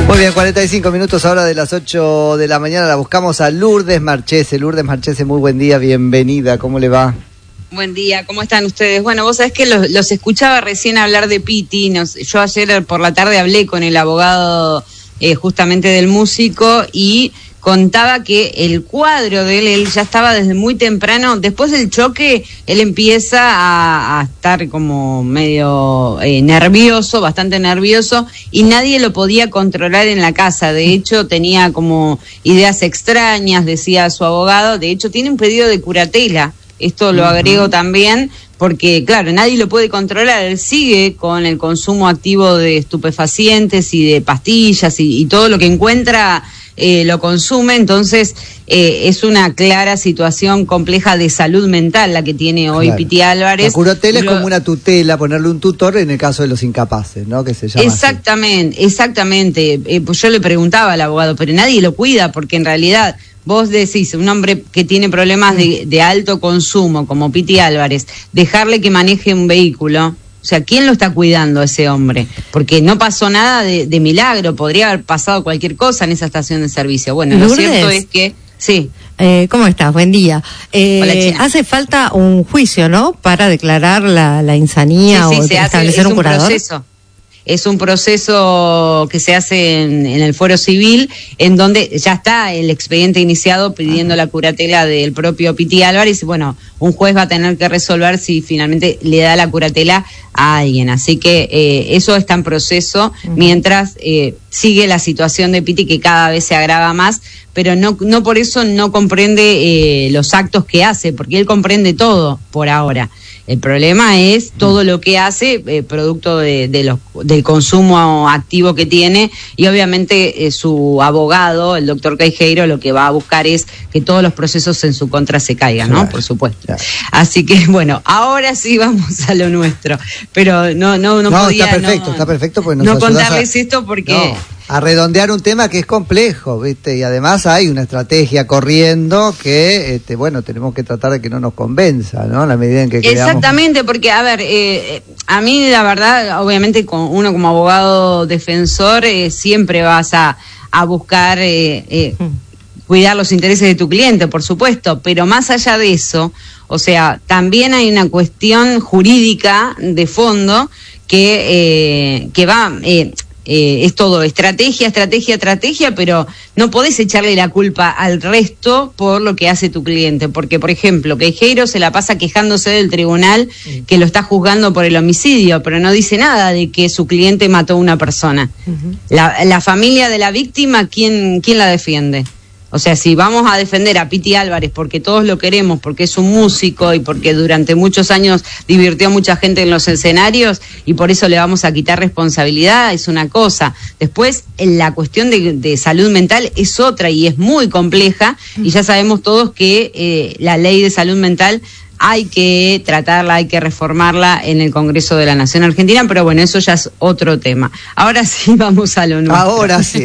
Muy bien, 45 minutos ahora de las 8 de la mañana. La buscamos a Lourdes Marchese. Lourdes Marchese, muy buen día, bienvenida. ¿Cómo le va? Buen día, ¿cómo están ustedes? Bueno, vos sabés que los escuchaba recién hablar de Piti. Yo ayer por la tarde hablé con el abogado justamente del músico y contaba que el cuadro de él ya estaba desde muy temprano. Después del choque, él empieza a estar como medio nervioso, bastante nervioso, y nadie lo podía controlar en la casa. De hecho, tenía como ideas extrañas, decía su abogado. De hecho, tiene un pedido de curatela. Esto lo agrego también porque, claro, nadie lo puede controlar. Él sigue con el consumo activo de estupefacientes y de pastillas y todo lo que encuentra lo consume. Entonces es una clara situación compleja de salud mental la que tiene hoy Piti Álvarez. La curatela es como una tutela, ponerle un tutor en el caso de los incapaces, ¿no? Que se llama Exactamente. Pues yo le preguntaba al abogado, pero nadie lo cuida porque en realidad... Vos decís, un hombre que tiene problemas de alto consumo, como Piti Álvarez, dejarle que maneje un vehículo, o sea, ¿quién lo está cuidando a ese hombre? Porque no pasó nada de milagro, podría haber pasado cualquier cosa en esa estación de servicio. Bueno, Lourdes, lo cierto es que... Sí. ¿Cómo estás? Buen día. Hola, China. Hace falta un juicio, ¿no? Para declarar la insanía o establecer un curador. Es un proceso que se hace en el Fuero Civil, en donde ya está el expediente iniciado pidiendo la curatela del propio Piti Álvarez. Bueno, un juez va a tener que resolver si finalmente le da la curatela a alguien. Así que eso está en proceso, mientras sigue la situación de Piti, que cada vez se agrava más, pero no por eso no comprende los actos que hace, porque él comprende todo por ahora. El problema es todo lo que hace, producto del consumo activo que tiene, y obviamente su abogado, el doctor Queijeiro, lo que va a buscar es que todos los procesos en su contra se caigan, ¿no? Por supuesto. Claro. Así que, bueno, ahora sí vamos a lo nuestro. Pero no podía... Está perfecto porque no contarles esto porque... A redondear un tema que es complejo, ¿viste? Y además hay una estrategia corriendo que, bueno, tenemos que tratar de que no nos convenza, ¿no? En la medida en que creamos... Exactamente, porque, a ver, a mí la verdad, obviamente, uno como abogado defensor, siempre vas a buscar cuidar los intereses de tu cliente, por supuesto, pero más allá de eso, o sea, también hay una cuestión jurídica de fondo que va... es todo estrategia, pero no podés echarle la culpa al resto por lo que hace tu cliente, porque, por ejemplo, Queijeiro se la pasa quejándose del tribunal que lo está juzgando por el homicidio, pero no dice nada de que su cliente mató a una persona. La familia de la víctima, ¿quién la defiende? O sea, si vamos a defender a Piti Álvarez porque todos lo queremos, porque es un músico y porque durante muchos años divirtió a mucha gente en los escenarios y por eso le vamos a quitar responsabilidad, es una cosa. Después, la cuestión de salud mental es otra y es muy compleja, y ya sabemos todos que la ley de salud mental hay que tratarla, hay que reformarla en el Congreso de la Nación Argentina, pero bueno, eso ya es otro tema. Ahora sí vamos a lo nuestro. Ahora sí.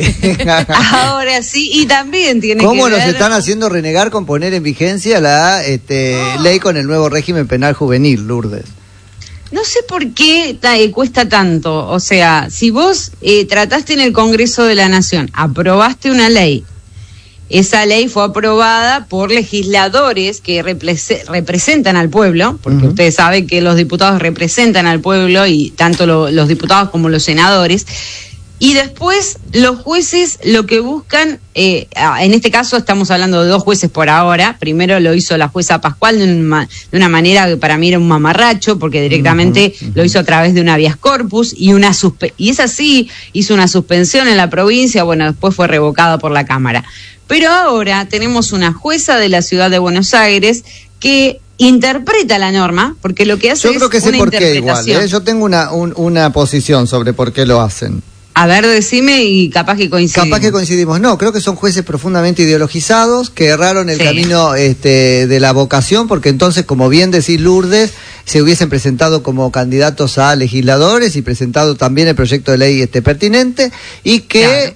Ahora sí, y también tiene ¿Cómo que ver... nos están haciendo renegar con poner en vigencia la ley con el nuevo régimen penal juvenil, Lourdes? No sé por qué cuesta tanto. O sea, si vos trataste en el Congreso de la Nación, aprobaste una ley, esa ley fue aprobada por legisladores que representan al pueblo, porque ustedes saben que los diputados representan al pueblo, y tanto los diputados como los senadores. Y después los jueces lo que buscan, en este caso estamos hablando de 2 jueces por ahora. Primero lo hizo la jueza Pascual de una manera que para mí era un mamarracho, porque directamente lo hizo a través de un habeas corpus y es así, hizo una suspensión en la provincia. Bueno, después fue revocado por la Cámara. Pero ahora tenemos una jueza de la ciudad de Buenos Aires que interpreta la norma, porque lo que hace es una interpretación. Yo creo que sé por qué igual, Yo tengo una posición sobre por qué lo hacen. A ver, decime y capaz que coincidimos. No, creo que son jueces profundamente ideologizados que erraron el camino de la vocación, porque entonces, como bien decís, Lourdes, se hubiesen presentado como candidatos a legisladores y presentado también el proyecto de ley pertinente, y que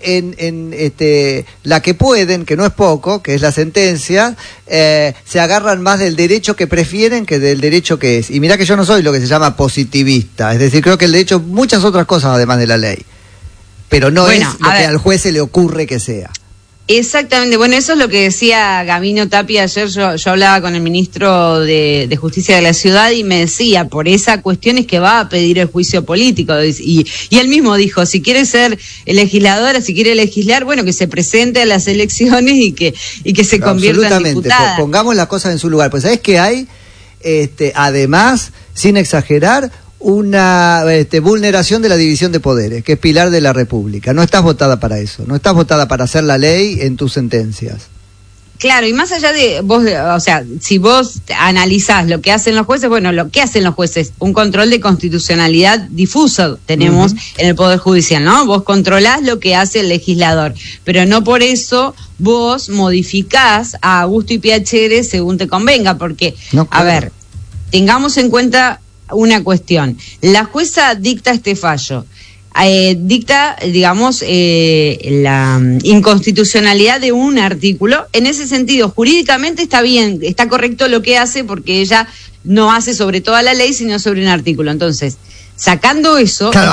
en la que pueden, que no es poco, que es la sentencia, se agarran más del derecho que prefieren que del derecho que es. Y mirá que yo no soy lo que se llama positivista, es decir, creo que el derecho muchas otras cosas además de la ley. pero no es lo que al juez se le ocurre que sea. Exactamente, bueno, eso es lo que decía Gabino Tapia ayer. Yo hablaba con el ministro de Justicia de la Ciudad y me decía, por esa cuestión es que va a pedir el juicio político, y él mismo dijo, si quiere ser legisladora, si quiere legislar, bueno, que se presente a las elecciones y que se convierta en diputada. Pongamos las cosas en su lugar, pues ¿sabés qué hay? Además, sin exagerar, una vulneración de la división de poderes, que es pilar de la República. No estás votada para eso, no estás votada para hacer la ley en tus sentencias. Claro, y más allá de vos, o sea, si vos analizás lo que hacen los jueces, bueno, lo que hacen los jueces, un control de constitucionalidad difuso tenemos en el Poder Judicial, ¿no? Vos controlás lo que hace el legislador, pero no por eso vos modificás a gusto y piacere según te convenga, porque, no, claro. A ver, tengamos en cuenta una cuestión. La jueza dicta este fallo, dicta, digamos, la inconstitucionalidad de un artículo. En ese sentido, jurídicamente está bien, está correcto lo que hace, porque ella no hace sobre toda la ley, sino sobre un artículo. Entonces, sacando eso, claro,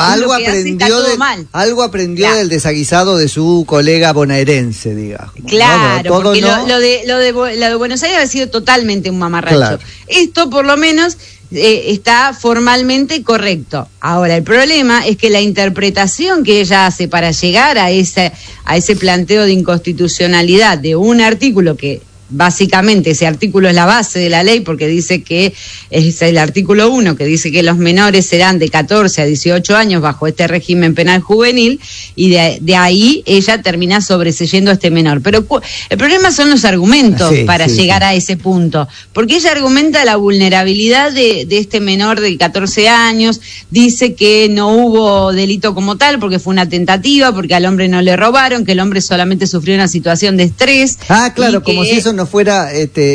algo aprendió del desaguisado de su colega bonaerense, digamos. Claro, ¿no? Porque lo de Buenos Aires ha sido totalmente un mamarracho. Claro. Esto, por lo menos, está formalmente correcto. Ahora, el problema es que la interpretación que ella hace para llegar a ese planteo de inconstitucionalidad de un artículo que básicamente ese artículo es la base de la ley, porque dice que es el artículo 1 que dice que los menores serán de 14 a 18 años bajo este régimen penal juvenil, y de ahí ella termina sobreseyendo a este menor. Pero el problema son los argumentos para llegar a ese punto, porque ella argumenta la vulnerabilidad de este menor de 14 años, dice que no hubo delito como tal porque fue una tentativa, porque al hombre no le robaron, que el hombre solamente sufrió una situación de estrés. Claro, como si eso no fuera,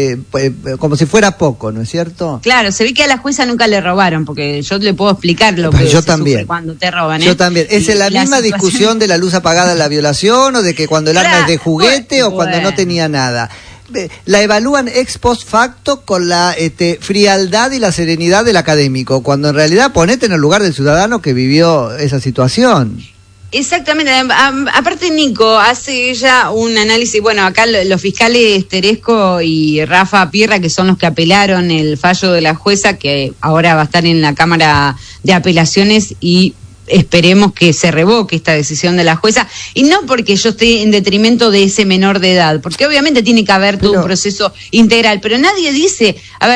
como si fuera poco, ¿no es cierto? Claro, se ve que a la jueza nunca le robaron, porque yo le puedo explicar lo que yo también. Cuando te roban. Yo también. ¿Es la misma discusión de la luz apagada en la violación, o de que cuando el arma es de juguete, o cuando no tenía nada? La evalúan ex post facto con la frialdad y la serenidad del académico, cuando en realidad ponete en el lugar del ciudadano que vivió esa situación. Exactamente. Aparte, Nico, hace ella un análisis. Bueno, acá los fiscales Teresco y Rafa Pierra, que son los que apelaron el fallo de la jueza, que ahora va a estar en la Cámara de Apelaciones, y esperemos que se revoque esta decisión de la jueza, y no porque yo esté en detrimento de ese menor de edad, porque obviamente tiene que haber todo un proceso integral, pero nadie dice,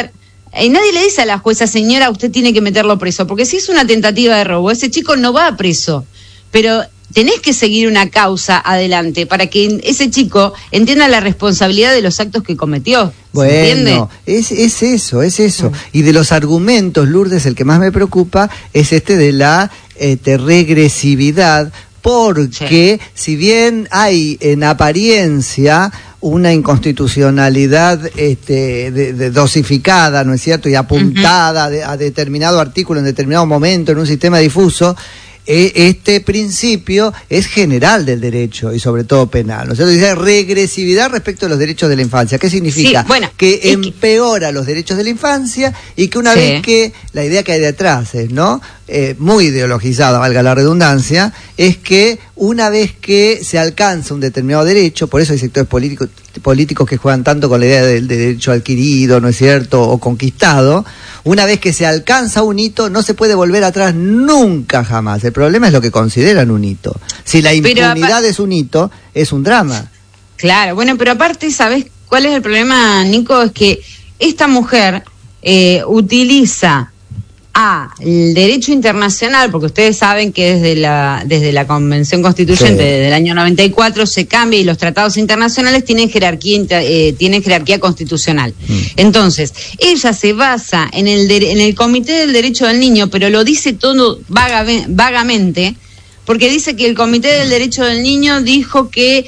nadie le dice a la jueza, señora, usted tiene que meterlo preso, porque si es una tentativa de robo, ese chico no va preso. Pero tenés que seguir una causa adelante para que ese chico entienda la responsabilidad de los actos que cometió. Bueno, es eso. Y de los argumentos, Lourdes, el que más me preocupa es de la regresividad, porque si bien hay en apariencia una inconstitucionalidad dosificada, ¿no es cierto?, y apuntada a determinado artículo en determinado momento en un sistema difuso, este principio es general del derecho y sobre todo penal. ¿No es cierto? Dice regresividad respecto a los derechos de la infancia. ¿Qué significa? Que empeora los derechos de la infancia, y que una vez que la idea que hay detrás es, ¿no?, muy ideologizada, valga la redundancia, es que una vez que se alcanza un determinado derecho, por eso hay sectores políticos que juegan tanto con la idea del derecho adquirido, ¿no es cierto?, o conquistado. Una vez que se alcanza un hito, no se puede volver atrás nunca, jamás. El problema es lo que consideran un hito. Si la impunidad es un hito, es un drama. Claro, bueno, pero aparte, ¿sabes cuál es el problema, Nico? Es que esta mujer utiliza el derecho internacional, porque ustedes saben que desde la Convención Constituyente desde el año 94 se cambia, y los tratados internacionales tienen jerarquía constitucional. Entonces, ella se basa en el Comité del Derecho del Niño, pero lo dice todo vagamente, porque dice que el Comité del Derecho del Niño dijo que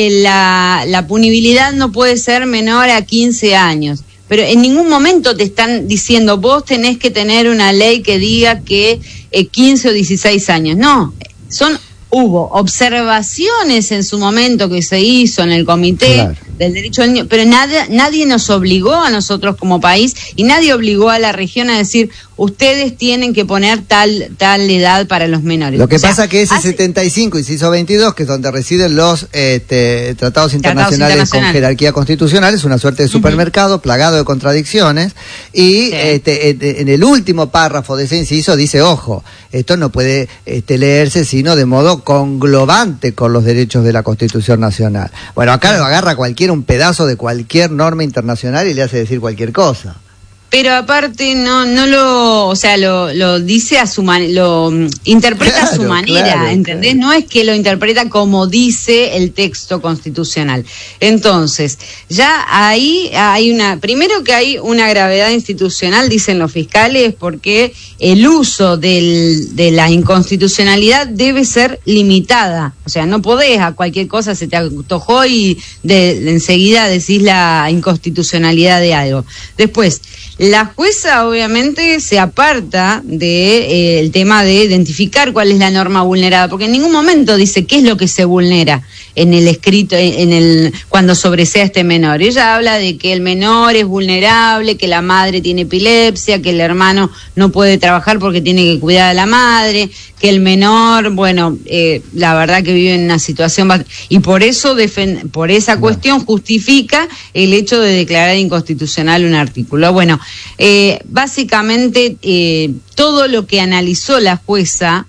la punibilidad no puede ser menor a 15 años. Pero en ningún momento te están diciendo, vos tenés que tener una ley que diga que 15 o 16 años. No, hubo observaciones en su momento que se hizo en el Comité del derecho del niño, pero nadie nos obligó a nosotros como país y nadie obligó a la región a decir ustedes tienen que poner tal edad para los menores. Lo que pasa que ese 75, inciso 22, que es donde residen los tratados internacionales con jerarquía constitucional, es una suerte de supermercado plagado de contradicciones y en el último párrafo de ese inciso dice, ojo, esto no puede leerse sino de modo conglobante con los derechos de la Constitución Nacional. Bueno, acá lo agarra un pedazo de cualquier norma internacional y le hace decir cualquier cosa. Pero aparte no lo dice a su manera, lo interpreta a su manera, ¿entendés? Claro. No es que lo interpreta como dice el texto constitucional. Entonces, ya ahí primero que hay una gravedad institucional, dicen los fiscales, porque el uso de la inconstitucionalidad debe ser limitada. O sea, no podés a cualquier cosa se te antojó y enseguida decís la inconstitucionalidad de algo. Después, la jueza obviamente se aparta de el tema de identificar cuál es la norma vulnerada, porque en ningún momento dice qué es lo que se vulnera en el escrito, cuando sobresea este menor. Ella habla de que el menor es vulnerable, que la madre tiene epilepsia, que el hermano no puede trabajar porque tiene que cuidar a la madre, que el menor, la verdad que vive en una situación y por eso por esa cuestión justifica el hecho de declarar inconstitucional un artículo. Bueno, básicamente todo lo que analizó la jueza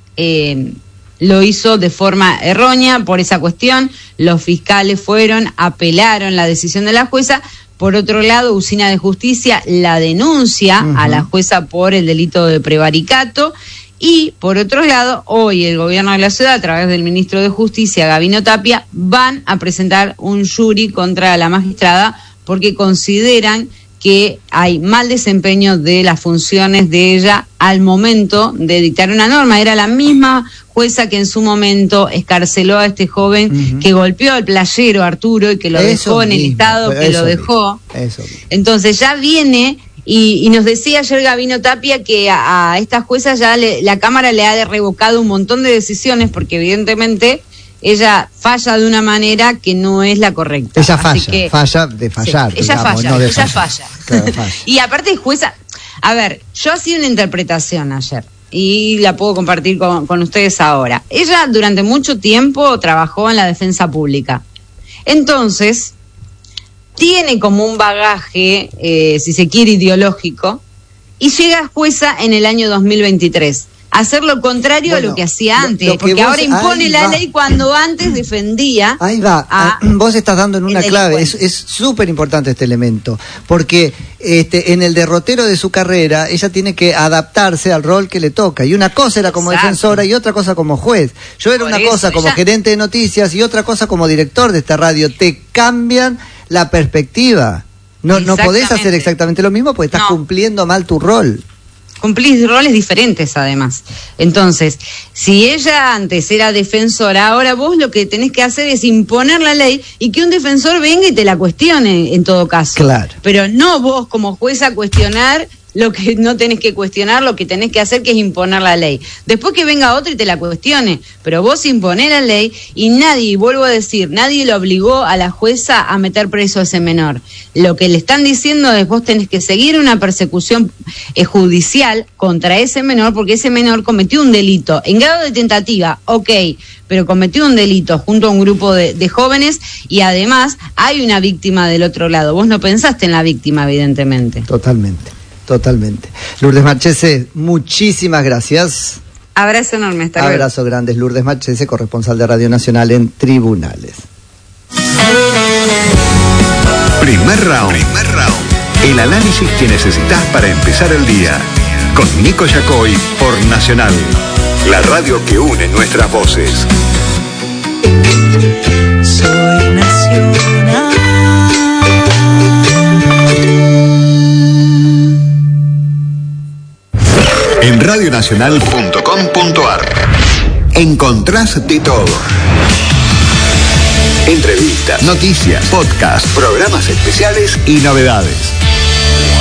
lo hizo de forma errónea. Por esa cuestión los fiscales apelaron la decisión de la jueza. Por otro lado, Usina de Justicia la denuncia a la jueza por el delito de prevaricato. Y, por otro lado, hoy el gobierno de la ciudad, a través del ministro de Justicia, Gabino Tapia, van a presentar un jury contra la magistrada porque consideran que hay mal desempeño de las funciones de ella al momento de dictar una norma. Era la misma jueza que en su momento escarceló a este joven que golpeó al playero Arturo y que lo dejó en el estado que lo dejó. Entonces ya viene... Y nos decía ayer Gabino Tapia que a esta jueza ya la Cámara le ha revocado un montón de decisiones porque evidentemente ella falla de una manera que no es la correcta. Ella falla de fallar. Sí, ella falla. Claro, falla. Y aparte jueza, a ver, yo hacía una interpretación ayer y la puedo compartir con ustedes ahora. Ella durante mucho tiempo trabajó en la defensa pública. Entonces... tiene como un bagaje, si se quiere, ideológico, y llega jueza en el año 2023. Hacer lo contrario a lo que hacía antes, porque ahora impone la ley cuando antes defendía. Ahí va, vos estás dando en una clave, es súper importante este elemento, porque en el derrotero de su carrera, ella tiene que adaptarse al rol que le toca, y una cosa era como defensora y otra cosa como juez. Yo era una cosa como gerente de noticias y otra cosa como director de esta radio. Te cambian la perspectiva. No podés hacer exactamente lo mismo porque estás cumpliendo mal tu rol. Cumplís roles diferentes además. Entonces, si ella antes era defensora, ahora vos lo que tenés que hacer es imponer la ley y que un defensor venga y te la cuestione en todo caso. Claro. Pero no vos como jueza cuestionar lo que no tenés que cuestionar, lo que tenés que hacer que es imponer la ley. Después que venga otro y te la cuestione, pero vos imponés la ley y nadie, vuelvo a decir, nadie le obligó a la jueza a meter preso a ese menor. Lo que le están diciendo es vos tenés que seguir una persecución judicial contra ese menor porque ese menor cometió un delito en grado de tentativa, pero cometió un delito junto a un grupo de jóvenes y además hay una víctima del otro lado. Vos no pensaste en la víctima, evidentemente. Totalmente. Lourdes Marchese, muchísimas gracias. Abrazo enorme. Abrazo grande. Lourdes Marchese, corresponsal de Radio Nacional en Tribunales. Primer round. El análisis que necesitas para empezar el día. Con Nico Yacoy por Nacional. La radio que une nuestras voces. Soy Nacional. En radionacional.com.ar encontrás de todo. Entrevistas, noticias, podcasts, programas especiales y novedades.